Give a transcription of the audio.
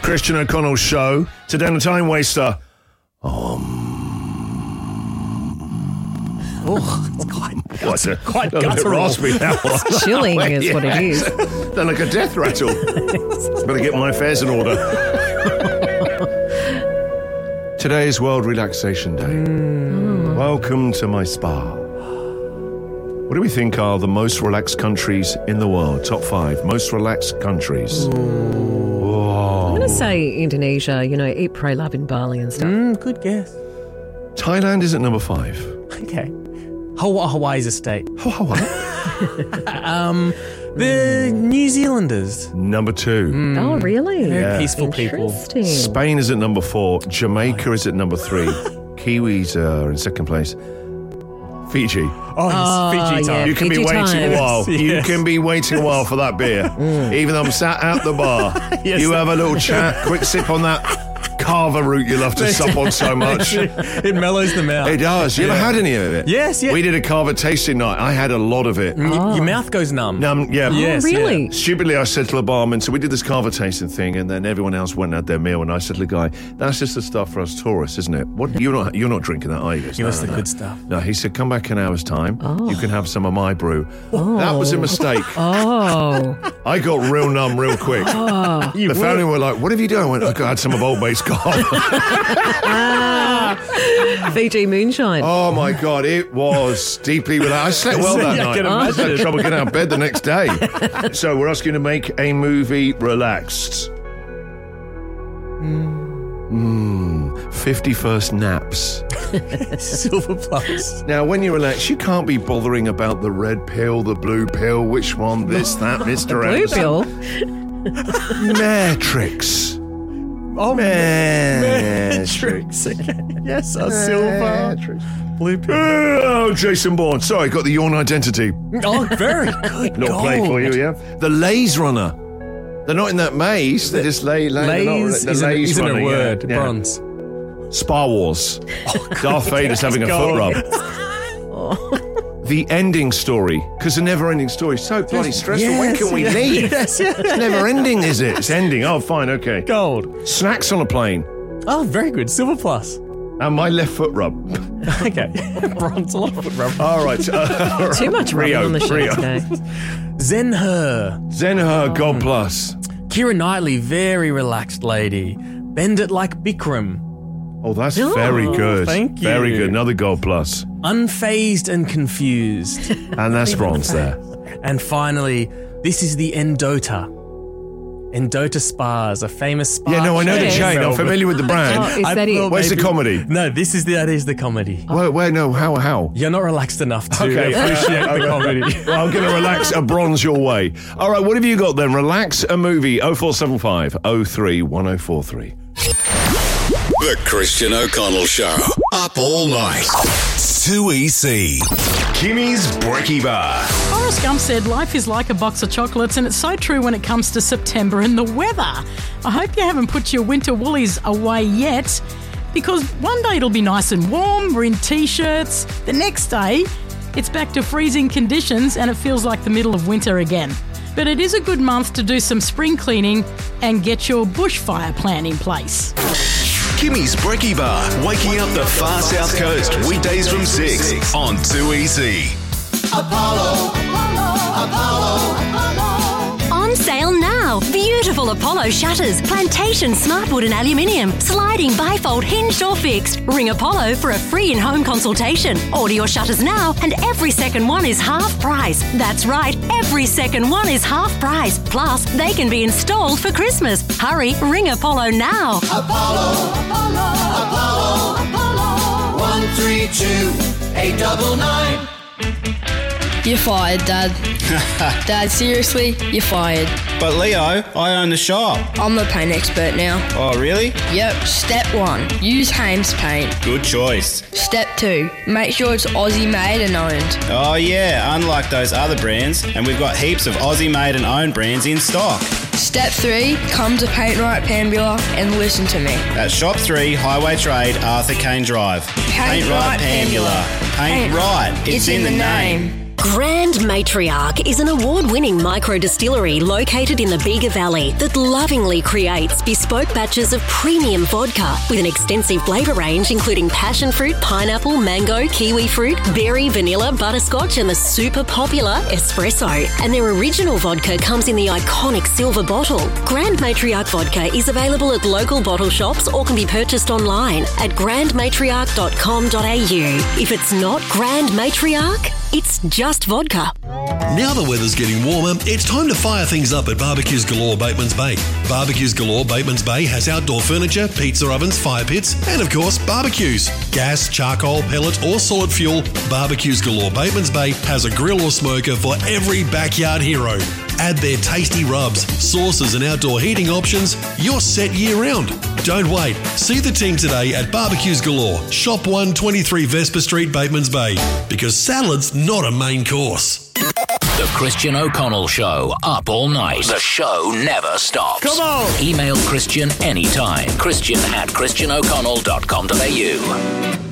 Christian O'Connell Show. Today on the Time Waster. It's quite a bit guttural. raspy, that one. Chilling is what it is. They're like a death rattle. Better get my affairs in order. Today is World Relaxation Day. Welcome to my spa. What do we think are the most relaxed countries in the world? Top 5 most relaxed countries. I'm going to say Indonesia, eat, pray, love in Bali and stuff. Good guess. Thailand is at number 5. Okay. Hawaii's a state. Hawaii. The New Zealanders. Number 2. Oh, really? Very peaceful people. Interesting. Spain is at number 4. Jamaica is at number 3. Kiwis are in second place. Fiji. Oh, Fiji time. yeah. You can be Fiji waiting time. a while. Yes. You can be waiting a while for that beer. Even though I'm sat out the bar. Yes. You have a little chat, quick sip on that Carver root you love to sup on so much. It mellows them out. It does. You ever had any of it? Yes, yeah. We did a Carver tasting night. I had a lot of it. Your mouth goes numb. Yeah. Yes, really? Stupidly, I said to the barman, so we did this Carver tasting thing, and then everyone else went and had their meal, and I said to the guy, that's just the stuff for us tourists, isn't it? What you're not drinking that, are you? Give us the good stuff. No, he said, come back in an hour's time. You can have some of my brew. That was a mistake. Oh. I got real numb real quick. The family were like, what have you done? I went, I had some of Old Bay's Carver. Fiji moonshine. Oh my God, it was deeply relaxed. I slept well that Yeah, I night. can I had imagine. trouble getting out of bed the next day. So we're asking you to make a movie relaxed. 51st naps. Silver Plus. Now, when you relax, you can't be bothering about the red pill, the blue pill, which one, this, that, Mr. Blue Anderson. pill. Matrix. Oh, Matrix. Okay. Yes, a silver. Blue pill. Oh, Jason Bourne. Sorry, got the Yawn Identity. Oh, very good. Not play for you, yeah? The Laze Runner. They're not in that maze. They just lay. Lays isn't runner, a word. Yeah. Bronze. Spa Wars. Darth Vader's having a foot rub. The ending story, because the never-ending story is so bloody stressful. When can we leave? Yes. It's never ending, is it? It's ending. Oh, fine, okay. Gold. Snacks on a plane. Oh, very good. Silver Plus. And my left foot rub. Okay. Bronze. A lot of foot rubber. All right. Too much rubbing on the show today. Zen-Her. Zen-Her, God Plus. Keira Knightley, very relaxed lady. Bend it like Bikram. Oh, that's very good. Thank you. Very good. Another God Plus. Unfazed and confused. And that's bronze there. And finally, this is the Endota. Endota Spas, a famous spa. Yeah, no, I know the Yes. chain. I'm familiar with the brand. Oh, is that it? Where's the comedy? No, that is the comedy. Where, no, how? You're not relaxed enough to Okay. appreciate the comedy. Well, I'm going to relax a bronze your way. All right, what have you got then? Relax a movie. 0475 03 1043. The Christian O'Connell Show. Up all night. 2EC. Kimmy's Brekkie Bar. Forrest Gump said life is like a box of chocolates, and it's so true when it comes to September and the weather. I hope you haven't put your winter woolies away yet, because one day it'll be nice and warm, we're in t-shirts. The next day, it's back to freezing conditions and it feels like the middle of winter again. But it is a good month to do some spring cleaning and get your bushfire plan in place. Kimmy's Brekkie Bar. Waking up the far south coast. Weekdays from 6 on 2EC. On sale now. Beautiful Apollo shutters, plantation smartwood and aluminium, sliding bifold hinged or fixed. Ring Apollo for a free in-home consultation. Order your shutters now and every second one is half price. That's right, every second one is half price. Plus, they can be installed for Christmas. Hurry, ring Apollo now. Apollo 132-899. You're fired, Dad. Dad, seriously, you're fired. But Leo, I own the shop. I'm the paint expert now. Oh, really? Yep. Step 1, use Hames paint. Good choice. Step 2, make sure it's Aussie made and owned. Oh, yeah, unlike those other brands, and we've got heaps of Aussie made and owned brands in stock. Step 3, come to Paint Right Pambula and listen to me. At Shop 3, Highway Trade, Arthur Kane Drive. Paint Right Pambula. Paint right. It's in the name. Grand Matriarch is an award-winning micro-distillery located in the Bega Valley that lovingly creates bespoke batches of premium vodka with an extensive flavour range including passion fruit, pineapple, mango, kiwi fruit, berry, vanilla, butterscotch and the super popular espresso. And their original vodka comes in the iconic silver bottle. Grand Matriarch vodka is available at local bottle shops or can be purchased online at grandmatriarch.com.au. If it's not Grand Matriarch, it's just vodka. Now the weather's getting warmer, it's time to fire things up at Barbecues Galore Bateman's Bay. Barbecues Galore Bateman's Bay has outdoor furniture, pizza ovens, fire pits, and of course, barbecues. Gas, charcoal, pellet or solid fuel, Barbecues Galore Bateman's Bay has a grill or smoker for every backyard hero. Add their tasty rubs, sauces and outdoor heating options, you're set year round. Don't wait. See the team today at Barbecues Galore, Shop 123 Vesper Street, Bateman's Bay. Because salad's not a main course. The Christian O'Connell Show, up all night. The show never stops. Come on! Email Christian anytime. Christian@christianoconnell.com.au.